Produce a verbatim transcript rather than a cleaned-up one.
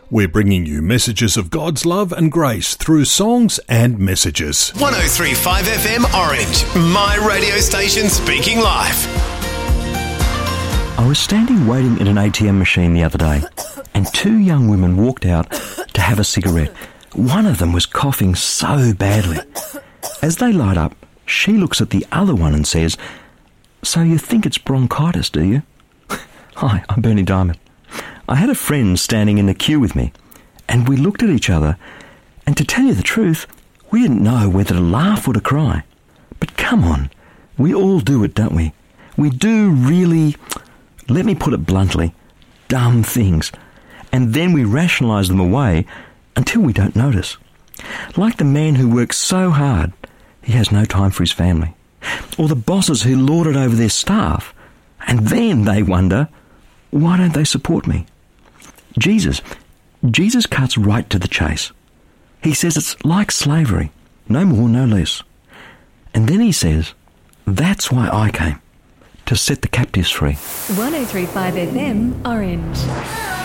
We're bringing you messages of God's love and grace through songs and messages. one oh three point five F M Orange, my radio station speaking live. I was standing waiting in an A T M machine the other day, and two young women walked out to have a cigarette. One of them was coughing so badly. As they light up, she looks at the other one and says, "So you think it's bronchitis, do you?" Hi, I'm Bernie Diamond. I had a friend standing in the queue with me, and we looked at each other, and to tell you the truth, we didn't know whether to laugh or to cry. But come on, we all do it, don't we? We do really, let me put it bluntly, dumb things, and then we rationalise them away until we don't notice. Like the man who works so hard, he has no time for his family. Or the bosses who lord it over their staff, and then they wonder, why don't they support me? Jesus, Jesus cuts right to the chase. He says it's like slavery, no more, no less. And then he says, that's why I came, to set the captives free. one oh three point five F M Orange.